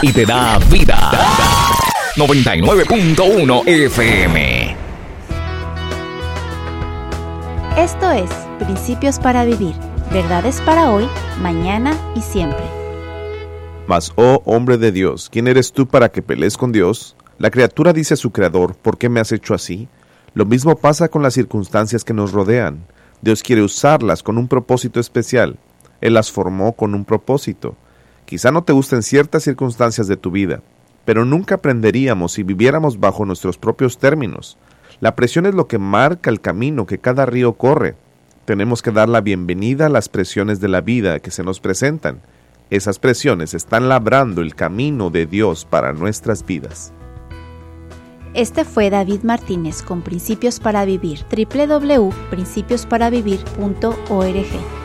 y te da vida. 99.1 FM. Esto es Principios para Vivir. Verdades para hoy, mañana y siempre. Mas, oh hombre de Dios, ¿quién eres tú para que pelees con Dios? La criatura dice a su creador, ¿por qué me has hecho así? Lo mismo pasa con las circunstancias que nos rodean. Dios quiere usarlas con un propósito especial. Él las formó con un propósito. Quizá no te gusten ciertas circunstancias de tu vida, pero nunca aprenderíamos si viviéramos bajo nuestros propios términos. La presión es lo que marca el camino que cada río corre. Tenemos que dar la bienvenida a las presiones de la vida que se nos presentan. Esas presiones están labrando el camino de Dios para nuestras vidas. Este fue David Martínez con Principios para Vivir. www.principiosparavivir.org